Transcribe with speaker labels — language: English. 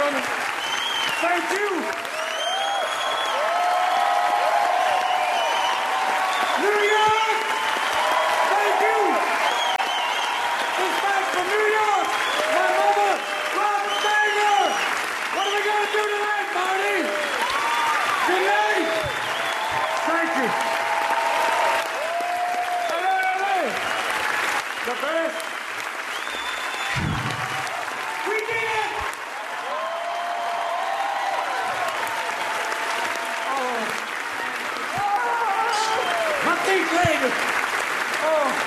Speaker 1: gentlemen. Thank you. New York, thank you. This back from New York, my mother, Rob Banger. What are we going to do tonight, Marty? Good night. Thank you. Hey. The best. We did it. My pink leg. Oh.